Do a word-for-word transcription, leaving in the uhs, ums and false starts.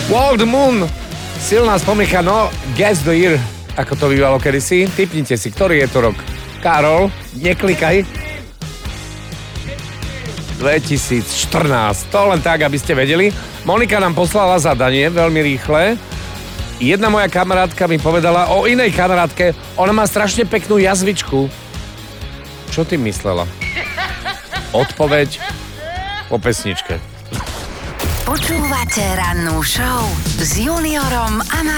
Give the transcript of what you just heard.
Walk the Moon. Silná spomienka, no, Guess the Year, ako to bývalo kedysi. Tipnite si, ktorý je to rok. Karol, neklikaj. dvetisícštrnásť. To len tak, aby ste vedeli. Monika nám poslala zadanie veľmi rýchle. Jedna moja kamarátka mi povedala o inej kamarátke, ona má strašne peknú jazvičku. Čo ty myslela? Odpoveď po pesničke. Počúvate rannú show s Juniorom a